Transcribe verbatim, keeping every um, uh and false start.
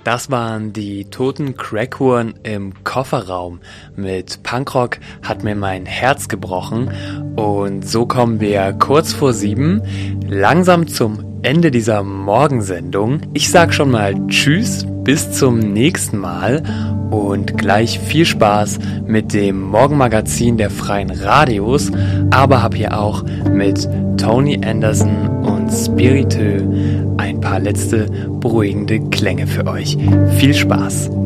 Das waren die Toten Crackuhren im Kofferraum. Mit Punkrock hat mir mein Herz gebrochen. Und so kommen wir kurz vor sieben langsam zum Ende dieser Morgensendung. Ich sag schon mal Tschüss, bis zum nächsten Mal und gleich viel Spaß mit dem Morgenmagazin der Freien Radios, aber hab hier auch mit Tony Anderson und Spiriteux ein paar letzte beruhigende Klänge für euch. Viel Spaß!